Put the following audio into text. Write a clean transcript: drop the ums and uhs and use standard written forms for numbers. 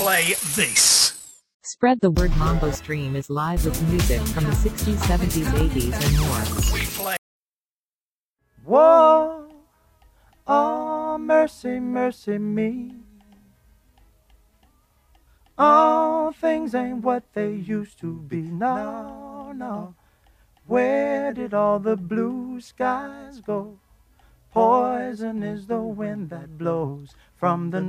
play this. Spread the word. Mambo Stream is live with music from the 60s, 70s, 80s, and more. We play. Whoa, oh, mercy, mercy me. Oh, things ain't what they used to be. No, no. Where did all the blue skies go? Poison is the wind that blows from the